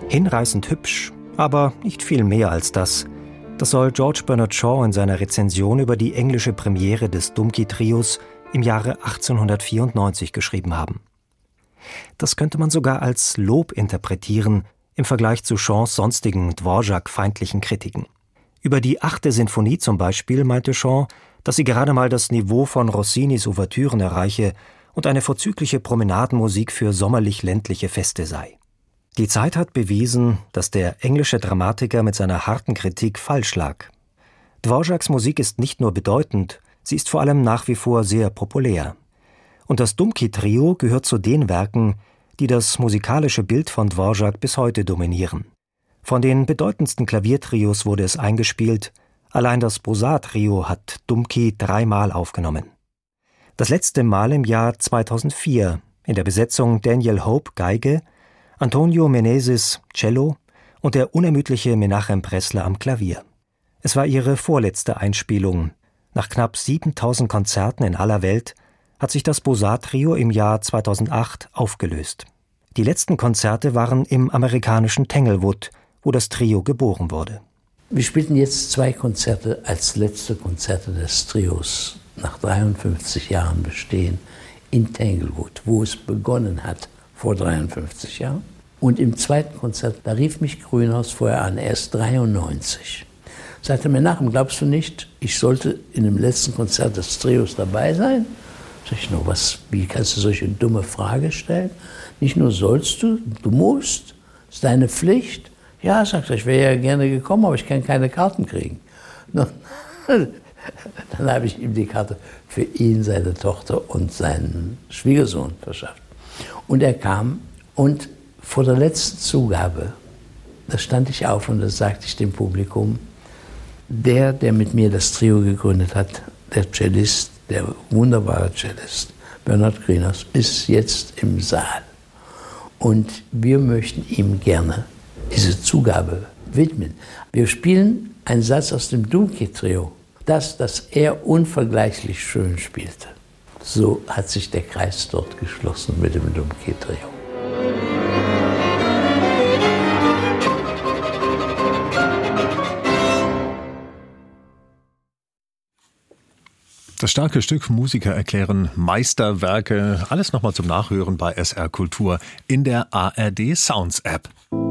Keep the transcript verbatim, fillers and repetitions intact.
Hinreißend hübsch, aber nicht viel mehr als das. Das soll George Bernard Shaw in seiner Rezension über die englische Premiere des Dumki-Trios im Jahre achtzehnhundertvierundneunzig geschrieben haben. Das könnte man sogar als Lob interpretieren im Vergleich zu Shaws sonstigen Dvorak-feindlichen Kritiken. Über die achte Sinfonie zum Beispiel meinte Shaw, dass sie gerade mal das Niveau von Rossinis Ouvertüren erreiche und eine vorzügliche Promenadenmusik für sommerlich-ländliche Feste sei. Die Zeit hat bewiesen, dass der englische Dramatiker mit seiner harten Kritik falsch lag. Dvoraks Musik ist nicht nur bedeutend, sie ist vor allem nach wie vor sehr populär. Und das Dumki-Trio gehört zu den Werken, die das musikalische Bild von Dvorak bis heute dominieren. Von den bedeutendsten Klaviertrios wurde es eingespielt, allein das Bosar-Trio hat Dumki dreimal aufgenommen. Das letzte Mal im Jahr zweitausendvier, in der Besetzung Daniel Hope Geige, Antonio Meneses Cello und der unermüdliche Menachem Pressler am Klavier. Es war ihre vorletzte Einspielung. Nach knapp siebentausend Konzerten in aller Welt hat sich das Bosar-Trio im Jahr zweitausendacht aufgelöst. Die letzten Konzerte waren im amerikanischen Tanglewood, wo das Trio geboren wurde. Wir spielten jetzt zwei Konzerte als letzte Konzerte des Trios nach dreiundfünfzig Jahren Bestehen in Tanglewood, wo es begonnen hat vor dreiundfünfzig Jahren. Und im zweiten Konzert, da rief mich Grünhaus vorher an, er ist dreiundneunzig. Sagte mir nach, glaubst du nicht, ich sollte in dem letzten Konzert des Trios dabei sein? Sag ich nur, was, wie kannst du solche dumme Frage stellen? Nicht nur sollst du, du musst, ist deine Pflicht. Ja, sagt er, ich wäre ja gerne gekommen, aber ich kann keine Karten kriegen. Dann habe ich ihm die Karte für ihn, seine Tochter und seinen Schwiegersohn verschafft. Und er kam und vor der letzten Zugabe, da stand ich auf und da sagte ich dem Publikum, der, der mit mir das Trio gegründet hat, der Cellist, der wunderbare Cellist, Bernard Grünhaus, ist jetzt im Saal. Und wir möchten ihm gerne diese Zugabe widmen. Wir spielen einen Satz aus dem Dumki-Trio, das, das er unvergleichlich schön spielte. So hat sich der Kreis dort geschlossen mit dem Dumki-Trio. Das starke Stück Musiker erklären Meisterwerke. Alles nochmal zum Nachhören bei S R Kultur in der A R D Sounds App.